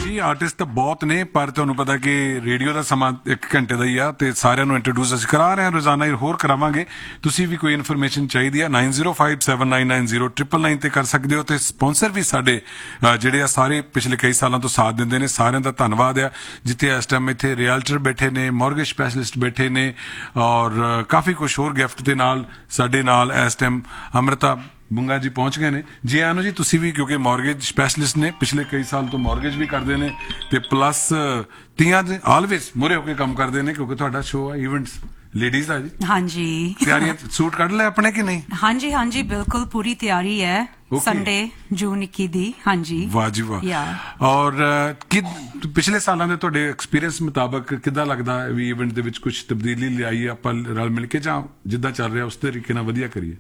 ਜੀ ਆਰਟਿਸਟ ਤਾਂ ਬਹੁਤ ਨੇ ਪਰ ਤੁਹਾਨੂੰ ਪਤਾ ਕਿ ਰੇਡੀਓ ਦਾ ਸਮਾਂ 1 ਘੰਟੇ ਦਾ ਹੀ ਆ ਤੇ ਸਾਰਿਆਂ ਨੂੰ ਇੰਟਰੋਡਿਊਸ ਅਸੀਂ ਕਰਾ ਰਹੇ ਹਾਂ ਰੋਜ਼ਾਨਾ ਹੀ ਹੋਰ ਕਰਾਵਾਂਗੇ ਤੁਸੀਂ ਵੀ ਕੋਈ ਇਨਫੋਰਮੇਸ਼ਨ ਚਾਹੀਦੀ ਆ 9057990999 ਤੇ ਕਰ ਸਕਦੇ ਹੋ ਤੇ ਸਪਾਂਸਰ ਵੀ ਸਾਡੇ ਜਿਹੜੇ ਆ ਸਾਰੇ ਪਿਛਲੇ ਕਈ ਸਾਲਾਂ ਤੋਂ ਸਾਥ ਦਿੰਦੇ ਨੇ ਸਾਰਿਆਂ ਦਾ ਧੰਨਵਾਦ ਆ ਜਿੱਥੇ ਇਸ ਟਾਈਮ ਇੱਥੇ ਰੀਅਲਟਰ ਬੈਠੇ ਨੇ ਮੌਰਗੇਜ ਸਪੈਸ਼ਲਿਸਟ ਬੈਠੇ ਨੇ ਔਰ ਕਾਫੀ ਕੁਝ ਹੋਰ ਗਿਫਟ ਦੇ ਨਾਲ ਸਾਡੇ ਨਾਲ ਇਸ ਟਾਈਮ ਅੰਮ੍ਰਿਤਾ ਬੁੰਗਾ ਜੀ ਪਹੁੰਚ ਗਏ ਨੇ ਜੀ ਆਇਆਂ ਨੂੰ ਜੀ ਤੁਸੀਂ ਵੀ ਕਿਉਂਕਿ ਮੌਰਗੇਜ ਸਪੈਸ਼ਲਿਸਟ ਨੇ ਪਿਛਲੇ ਕਈ ਸਾਲ ਤੋਂ ਮੌਰਗੇਜ ਵੀ ਕਰਦੇ ਨੇ ਤੇ ਪਲੱਸ ਤੀਆਂ ਦੇ ਆਲਵੇਜ਼ ਮੁਰੇ ਹੋ ਕੇ ਕੰਮ ਕਰਦੇ ਨੇ ਕਿਉਂਕਿ ਤੁਹਾਡਾ ਸ਼ੋਅ ਆ ਇਵੈਂਟਸ ਲੇਡੀਜ਼ ਦਾ ਜੀ ਹਾਂਜੀ ਤਿਆਰੀਆਂ ਸੂਟ ਕੱਢ ਲਿਆ ਆਪਣੇ ਕਿ ਨਹੀਂ ਹਾਂਜੀ ਹਾਂਜੀ ਬਿਲਕੁਲ ਪੂਰੀ ਤਿਆਰੀ ਹੈ ਸੰਡੇ ਜੂਨ 21 ਦੀ ਹਾਂਜੀ ਵਾਹ ਜੀ ਵਾਹ ਔਰ ਪਿਛਲੇ ਸਾਲਾਂ ਦੇ ਤੁਹਾਡੇ ਐਕਸਪੀਰੀਅੰਸ ਮੁਤਾਬਕ ਕਿੱਦਾਂ ਲੱਗਦਾ ਵੀ ਇਵੈਂਟ ਦੇ ਵਿੱਚ ਕੁਝ ਤਬਦੀਲੀ ਲਿਆਈ ਆਪਾਂ ਰਲ ਮਿਲ ਕੇ ਜਾਂ ਜਿੱਦਾਂ ਚੱਲ ਰਿਹਾ ਉਸ ਤਰੀਕੇ ਨਾਲ ਵਧੀਆ ਕਰੀਏ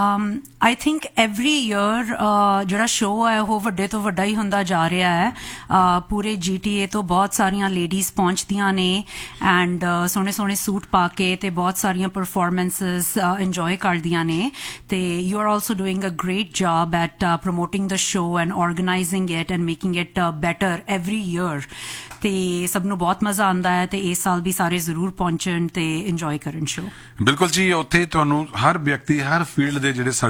I think every year ਜਿਹੜਾ ਸ਼ੋਅ ਹੈ ਉਹ ਵੱਡੇ ਤੋਂ ਵੱਡਾ ਹੀ ਹੁੰਦਾ ਜਾ ਰਿਹਾ ਹੈ ਪੂਰੇ GTA ਤੋਂ ਬਹੁਤ ਸਾਰੀਆਂ ਲੇਡੀਜ਼ ਪਹੁੰਚਦੀਆਂ ਨੇ ਐਂਡ ਸੋਹਣੇ ਸੋਹਣੇ ਸੂਟ ਪਾ ਕੇ ਤੇ ਬਹੁਤ ਸਾਰੀਆਂ ਪਰਫਾਰਮੈਂਸਸ ਇੰਜੋਏ ਕਰਦੀਆਂ ਨੇ ਤੇ you are also doing a great job at promoting the show and organising it and making it better every year ਤੇ ਸਭ ਨੂੰ ਬਹੁਤ ਮਜ਼ਾ ਆਉਂਦਾ ਹੈ ਤੇ ਇਸ ਸਾਲ ਵੀ ਸਾਰੇ ਜ਼ਰੂਰ ਪਹੁੰਚਣ ਤੇ ਇੰਜੋਏ ਕਰਨ ਸ਼ੋਅ ਬਿਲਕੁਲ ਜੀ ਉੱਥੇ ਤੁਹਾਨੂੰ ਹਰ ਵਿਅਕਤੀ ਹਰ ਫੀਲਡ ਦੇ ਜਿਹੜੇ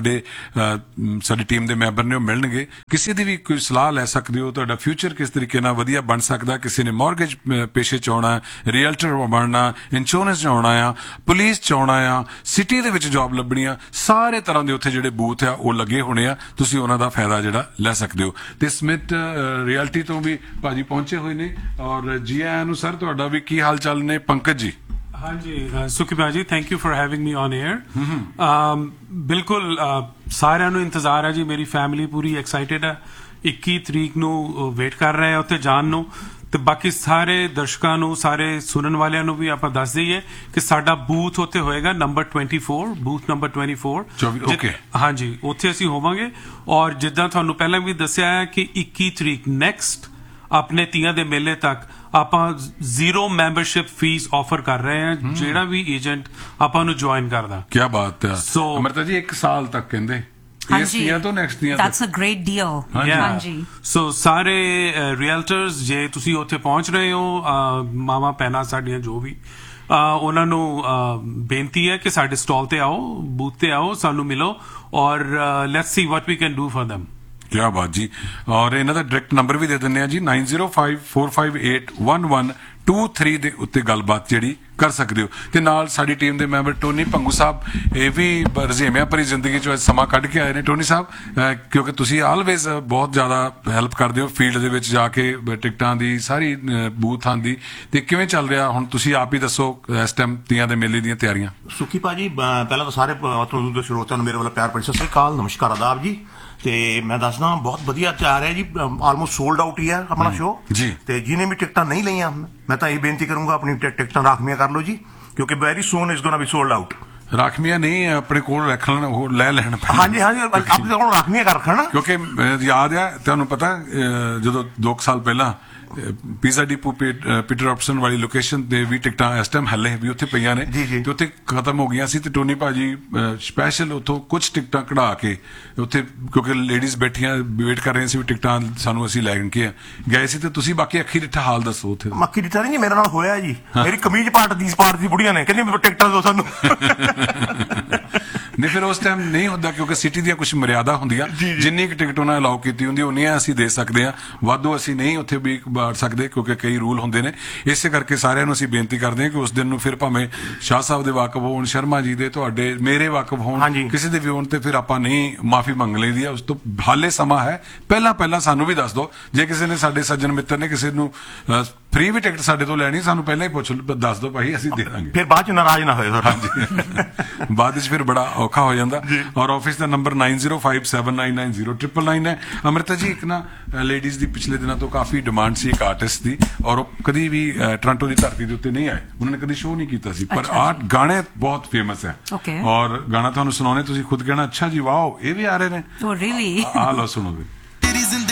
ਸਾਡੀ ਟੀਮ ਦੇ ਮੈਂਬਰ ਨੇ ਉਹ ਮਿਲਣਗੇ ਕਿਸੇ ਦੀ ਵੀ ਕੋਈ ਸਲਾਹ ਲੈ ਸਕਦੇ ਹੋ ਤੁਹਾਡਾ ਫਿਊਚਰ ਕਿਸ ਤਰੀਕੇ ਨਾਲ ਵਧੀਆ ਬਣ ਸਕਦਾ ਕਿਸੇ ਨੇ ਮੌਰਗੇਜ ਪੇਸ਼ੇ ਚ ਆਉਣਾ ਰੀਅਲਟਰ ਬਣਨਾ ਇੰਸ਼ੋਰੈਂਸ ਚ ਆਉਣਾ ਆ ਪੁਲਿਸ ਚ ਆਉਣਾ ਆ ਸਿਟੀ ਦੇ ਵਿੱਚ ਜੌਬ ਲੱਭਣੀ ਆ ਸਾਰੇ ਤਰ੍ਹਾਂ ਦੇ ਉੱਥੇ ਜਿਹੜੇ ਬੂਥ ਆ ਉਹ ਲੱਗੇ ਹੋਣੇ ਆ ਤੁਸੀਂ ਉਹਨਾਂ ਦਾ ਫਾਇਦਾ ਜਿਹੜਾ ਲੈ ਸਕਦੇ ਹੋ ਤੇ ਸਮਿਥ ਰਿਐਲਿਟੀ ਤੋਂ ਵੀ ਭਾਜੀ ਪਹੁੰਚੇ ਹੋਏ ਨੇ ਔਰ ਜੀ ਆਇਆਂ ਨੂੰ ਸਰ ਤੁਹਾਡਾ ਵੀ ਕੀ ਹਾਲ ਚਾਲ ਨੇ ਪੰਕਜ ਜੀ ਹਾਂਜੀ ਸੁਖੀ ਭਾਜੀ thank you for having me on air ਬਿਲਕੁਲ ਸਾਰਿਆਂ ਨੂੰ ਇੰਤਜ਼ਾਰ ਹੈ ਜੀ ਮੇਰੀ ਫੈਮਿਲੀ ਪੂਰੀ ਐਕਸਾਈਟਿਡ ਹੈ 21 ਤਰੀਕ ਨੂੰ ਵੇਟ ਕਰ ਰਹੇ ਆ ਉੱਥੇ ਜਾਣ ਨੂੰ ਤੇ ਬਾਕੀ ਸਾਰੇ ਦਰਸ਼ਕਾਂ ਨੂੰ ਸਾਰੇ ਸੁਣਨ ਵਾਲਿਆਂ ਨੂੰ ਵੀ ਆਪਾਂ ਦੱਸ ਦਈਏ ਕਿ ਸਾਡਾ ਬੂਥ ਉੱਥੇ ਹੋਏਗਾ ਨੰਬਰ 24 ਬੂਥ ਨੰਬਰ 24 ਓਕੇ ਹਾਂਜੀ ਉੱਥੇ ਅਸੀਂ ਹੋਵਾਂਗੇ ਔਰ ਜਿੱਦਾਂ ਤੁਹਾਨੂੰ ਪਹਿਲਾਂ ਵੀ ਦੱਸਿਆ ਹੈ ਕਿ 21 ਤਰੀਕ ਨੈਕਸਟ ਆਪਣੇ ਤੀਆਂ ਦੇ ਮੇਲੇ ਤੱਕ ਆਪਾਂ 0 ਮੈਂਬਰਸ਼ਿਪ ਫੀਸ ਆਫਰ ਕਰ ਰਹੇ ਹਾਂ ਜਿਹੜਾ ਵੀ ਏਜੰਟ ਆਪਾਂ ਨੂੰ ਜੁਆਇਨ ਕਰਦਾ ਕੀ ਬਾਤ ਹੈ ਅਮਰਤਾ ਜੀ 1 ਸਾਲ ਤੱਕ ਕਹਿੰਦੇ That's a great deal. ਹਾਂਜੀ ਸੋ ਸਾਰੇ ਰੀਅਲਟਰਸ ਜੇ ਤੁਸੀਂ ਉੱਥੇ ਪਹੁੰਚ ਰਹੇ ਹੋ ਮਾਵਾਂ ਭੈਣਾਂ ਸਾਡੀਆਂ ਜੋ ਵੀ ਉਹਨਾਂ ਨੂੰ ਬੇਨਤੀ ਹੈ ਕਿ ਸਾਡੇ ਸਟਾਲ ਤੇ ਆਓ ਬੂਥ ਤੇ ਆਓ ਸਾਨੂੰ ਮਿਲੋ ਔਰ let's see what we can do for them ਕੀ ਬਾਤ ਜੀ ਔਰ ਇਹਨਾਂ ਦਾ ਡਾਇਰੈਕਟ ਨੰਬਰ ਵੀ ਦੇ ਦਿੰਦੇ ਆ ਜੀ 9054581123 ਦੇ ਉੱਤੇ ਗੱਲਬਾਤ ਜਿਹੜੀ ਕਰ ਸਕਦੇ ਹੋ ਤੇ ਨਾਲ ਸਾਡੀ ਟੀਮ ਦੇ ਮੈਂਬਰ ਟੋਨੀ ਭੰਗੂ ਸਾਹਿਬ ਇਹ ਵੀ ਰਜ਼ੇਮਿਆਂ ਭਰੀ ਜ਼ਿੰਦਗੀ ਚੋਂ ਸਮਾਂ ਕੱਢ ਕੇ ਆਏ ਨੇ ਟੋਨੀ ਸਾਹਿਬ ਕਿਉਂਕਿ ਤੁਸੀਂ ਆਲਵੇਜ਼ ਬਹੁਤ ਜ਼ਿਆਦਾ ਹੈਲਪ ਕਰਦੇ ਹੋ ਫੀਲਡ ਦੇ ਵਿੱਚ ਜਾ ਕੇ ਟਿਕਟਾਂ ਦੀ ਸਾਰੀ ਬੂਥਾਂ ਦੀ ਤੇ ਕਿਵੇਂ ਚੱਲ ਰਿਹਾ ਹੁਣ ਤੁਸੀਂ ਆਪ ਹੀ ਦੱਸੋ ਇਸ ਟਾਈਮ ਤੀਆਂ ਦੇ ਮੇਲੇ ਦੀਆਂ ਤਿਆਰੀਆਂ ਸੁਖੀ ਭਾਜੀ ਪਹਿਲਾਂ ਤਾਂ ਸਾਰੇ ਤੁਹਾਨੂੰ ਸਰੋਤਿਆਂ ਨੂੰ ਮੇਰੇ ਵੱਲੋਂ ਪਿਆਰ ਭਰੀ ਸਤਿ ਸ੍ਰੀ ਅਕਾਲ ਨਮਸਕਾਰ ਆਦਾਬ ਜੀ ਤੇ ਮੈਂ ਦੱਸਦਾ ਬਹੁਤ ਵਧੀਆ ਚੱਲ ਰਿਹਾ ਜੀ ਆਲਮੋਸਟ ਸੋਲਡ ਆਊਟ ਹੀ ਹੈ ਆਪਣਾ ਸ਼ੋਅ ਜੀ ਤੇ ਜਿਹਨੇ ਵੀ ਟਿਕਟਾਂ ਨਹੀਂ ਲਈਆਂ ਮੈਂ ਤਾਂ ਇਹ ਬੇਨਤੀ ਕਰੂੰਗਾ ਆਪਣੀ ਟਿਕਟਾਂ ਰਾਖਵੀਆਂ ਕਰ ਲਓ ਜੀ ਕਿਉਂਕਿ very soon is ਗੋਣਾ B sold out ਰਾਖਵੀਆਂ ਨਹੀਂ ਆਪਣੇ ਕੋਲ ਰੱਖ ਲੈਣ ਉਹ ਲੈ ਲੈਣ ਹਾਂਜੀ ਹਾਂਜੀ ਆਪਣੇ ਕੋਲ ਰਾਖਵੀਆਂ ਕਰ ਰੱਖਣਾ ਕਿਉਂਕਿ ਯਾਦ ਆ ਤੁਹਾਨੂੰ ਪਤਾ ਜਦੋਂ 2 ਸਾਲ ਪਹਿਲਾਂ ਪੀਜ਼ਾ ਡਿਪੂ ਪੀਟਰ ਆਪਸ਼ਨ ਵਾਲੀ ਲੋਕੇਸ਼ਨ ਤੇ ਵੀ ਟਿਕਟਾਂ ਇਸ ਟਾਈਮ ਹੱਲੇ ਵੀ ਉੱਥੇ ਪਈਆਂ ਨੇ ਤੇ ਉੱਥੇ ਖਤਮ ਹੋ ਗਈਆਂ ਸੀ ਤੇ ਟੋਨੀ ਭਾਜੀ ਸਪੈਸ਼ਲ ਉੱਥੋਂ ਕੁਝ ਟਿਕਟਾਂ ਕਢਾ ਕੇ ਉੱਥੇ ਕਿਉਂਕਿ ਲੇਡੀਜ਼ ਬੈਠੀਆਂ ਵੇਟ ਕਰ ਰਹੀਆਂ ਸੀ ਵੀ ਟਿਕਟਾਂ ਸਾਨੂੰ ਅਸੀਂ ਲੈ ਕੇ ਗਏ ਸੀ ਤੇ ਤੁਸੀਂ ਬਾਕੀ ਅੱਖੀ ਡਿੱਠਾ ਹਾਲ ਦੱਸੋ ਉੱਥੇ ਅੱਖੀ ਡਿੱਠਾ ਨਹੀਂ ਮੇਰੇ ਨਾਲ ਹੋਇਆ ਜੀ ਮੇਰੀ ਕਮੀਜ਼ ਪਾਟ ਦੀ ਬੁੜੀਆਂ ਨੇ ਕਹਿੰਦੀ ਟਿਕਟਾਂ ਦਿਓ ਸਾਨੂੰ ਨਹੀਂ ਫਿਰ ਉਸ ਟਾਈਮ ਨਹੀਂ ਹੁੰਦਾ ਕਿਉਂਕਿ ਸਿਟੀ ਦੀਆਂ ਕੁਝ ਮਰਿਆਦਾ ਹੁੰਦੀਆਂ ਜਿੰਨੀ ਕੁ ਟਿਕਟ ਉਹਨਾਂ ਅਲਾਉ ਕੀਤੀ ਹੁੰਦੀ ਉਨੀਆਂ ਅਸੀਂ ਦੇ ਸਕਦੇ ਹਾਂ ਵਾਧੂ ਅਸੀਂ ਨਹੀਂ ਉੱਥੇ ਵੀ ਬਾੜ ਸਕਦੇ ਕਿਉਂਕਿ ਕਈ ਰੂਲ ਹੁੰਦੇ ਨੇ ਇਸੇ ਕਰਕੇ ਸਾਰਿਆਂ ਨੂੰ ਅਸੀਂ ਬੇਨਤੀ ਕਰਦੇ ਹਾਂ ਕਿ ਉਸ ਦਿਨ ਨੂੰ ਫਿਰ ਭਾਵੇਂ ਸ਼ਾਹ ਸਾਹਿਬ ਦੇ ਵਾਕਫ ਹੋਣ ਸ਼ਰਮਾ ਜੀ ਦੇ ਤੁਹਾਡੇ ਮੇਰੇ ਵਾਕਫ ਹੋਣ ਕਿਸੇ ਦੇ ਵੀ ਹੋਣ ਤੇ ਫਿਰ ਆਪਾਂ ਨਹੀਂ ਮਾਫੀ ਮੰਗ ਲਈਦੀ ਆ ਉਸ ਤੋਂ ਹਾਲੇ ਸਮਾਂ ਹੈ ਪਹਿਲਾਂ ਸਾਨੂੰ ਵੀ ਦੱਸ ਦਿਓ ਜੇ ਕਿਸੇ ਨੇ ਸਾਡੇ ਸੱਜਣ ਮਿੱਤਰ ਨੇ ਕਿਸੇ ਨੂੰ ਫ੍ਰੀ ਵੀ ਟਿਕਟ ਸਾਡੇ ਤੋਂ ਲੈਣੀ ਸਾਨੂੰ ਪਹਿਲਾਂ ਹੀ ਦੱਸ ਦਿਓ ਭਾਈ ਅਸੀਂ ਦੇ ਦਾਂਗੇ ਫਿਰ ਬਾਅਦ ਚ ਨਾਰਾਜ਼ ਨਾ ਹੋਏ ਹਾਂਜੀ ਬਾਅਦ ਵਿੱਚ ਫਿਰ ਬੜਾ ਔਖਾ ਹੋ ਜਾਂਦਾ ਔਰ ਆਫਿਸ ਦਾ ਨੰਬਰ 9057990999 ਹੈ ਅਮ੍ਰਿਤਾ ਜੀ ਇੱਕ ਨਾ ਲੇਡੀਜ਼ ਦੀ ਪਿਛਲੇ ਦਿਨਾਂ ਤੋਂ ਕਾਫੀ ਡਿਮਾਂਡ ਸੀ ਇੱਕ ਆਰਟਿਸਟ ਦੀ ਔਰ ਉਹ ਕਦੀ ਵੀ ਟੋਰਾਂਟੋ ਦੀ ਧਰਤੀ ਦੇ ਉੱਤੇ ਨਹੀਂ ਆਏ ਉਹਨਾਂ ਨੇ ਕਦੀ ਸ਼ੋਅ ਨਹੀਂ ਕੀਤਾ ਸੀ ਪਰ ਗਾਣੇ ਬਹੁਤ ਫੇਮਸ ਹੈ ਔਰ ਗਾਣਾ ਤੁਹਾਨੂੰ ਸੁਣਾਉਣੇ ਤੁਸੀਂ ਖੁਦ ਕਹਿਣਾ ਅੱਛਾ ਜੀ ਵਾਓ ਇਹ ਵੀ ਆ ਰਹੇ ਨੇ ਰੀਅਲੀ ਆ ਲਓ ਸੁਣੋਗੇ